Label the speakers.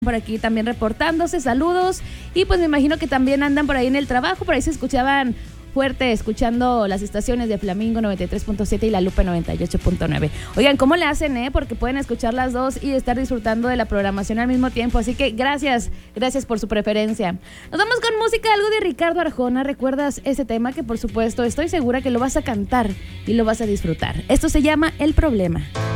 Speaker 1: Por aquí también reportándose, saludos. Y pues me imagino que también andan por ahí en el trabajo, por ahí se escuchaban fuerte escuchando las estaciones de Flamingo 93.7 y La Lupe 98.9. Oigan, ¿cómo le hacen, Porque pueden escuchar las dos y estar disfrutando de la programación al mismo tiempo. Así que gracias por su preferencia. Nos vamos con música, algo de Ricardo Arjona. ¿Recuerdas ese tema? Que por supuesto estoy segura que lo vas a cantar y lo vas a disfrutar. Esto se llama El Problema.